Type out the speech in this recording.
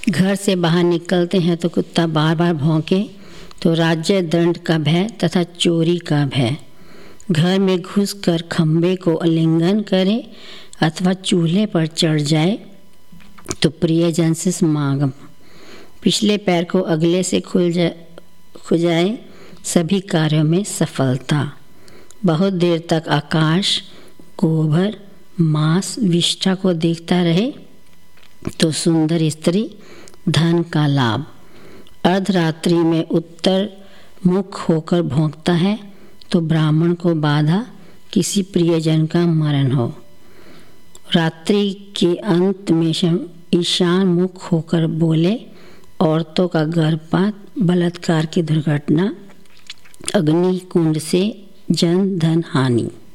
घर से बाहर निकलते हैं तो कुत्ता बार बार भौंके तो राज्य दंड का भय तथा चोरी का भय। घर में घुसकर खंबे को आलिंगन करे अथवा चूल्हे पर चढ़ जाए तो प्रियजन से समागम। पिछले पैर को अगले से खुल जाए सभी कार्यों में सफलता। बहुत देर तक आकाश, गोबर, मांस, विष्ठा को देखता रहे तो सुंदर स्त्री, धन का लाभ। अर्धरात्रि में उत्तर मुख होकर भौंकता है तो ब्राह्मण को बाधा, किसी प्रियजन का मरण हो। रात्रि के अंत में ईशान मुख होकर बोले, औरतों का गर्भपात, बलात्कार की दुर्घटना, अग्नि कुंड से जन धन हानि।